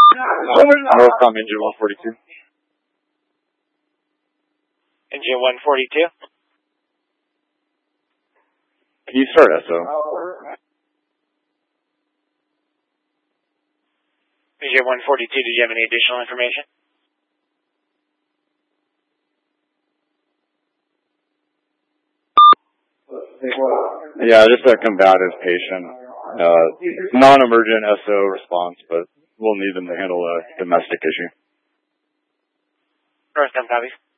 Northcom engine 142. Engine 142. Can you start SO? Engine 142, did you have any additional information? Yeah, just a combative patient. Non-emergent SO response, but we'll need them to handle a domestic issue. Northcom copies.